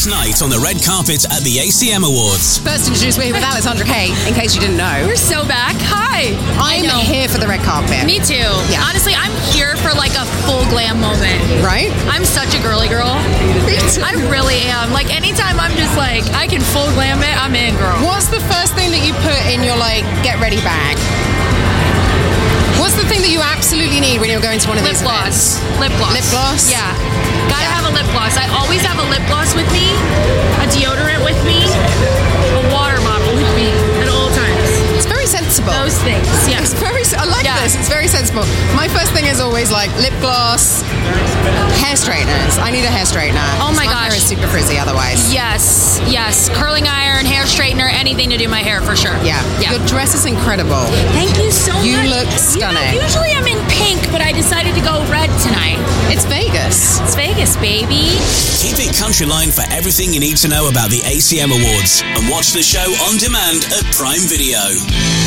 Last night on the red carpet at the ACM Awards. First introduced me with Alessandra Kate, in case you didn't know. We're so back. Hi. I'm here for the red carpet. Me too. Yeah. Honestly, I'm here for like a full glam moment. Right? I'm such a girly girl. Me too. I really am. Like anytime I'm just like, I can full glam it, I'm in, girl. What's the first thing that you put in your like get ready bag? What's the thing that you absolutely need when you're going to one of Lip these gloss. events? Lip gloss. Lip gloss? Yeah. Gotta have a lip gloss. I always have a lip gloss with me, a deodorant with me, a water bottle with me at all times. It's very sensible. Those things, yeah. I like this. It's very sensible. My first thing is always like lip gloss, hair straighteners. I need a hair straightener. Oh my gosh. My hair is super frizzy otherwise. Yes. Curling iron, hair straightener, anything to do my hair for sure. Yeah. Your dress is incredible. Thank you so much. You look stunning. Usually I'm in pink, but I decided to go red tonight. It's Vegas. It's Vegas, baby. Keep it Countryline for everything you need to know about the ACM Awards and watch the show on demand at Prime Video.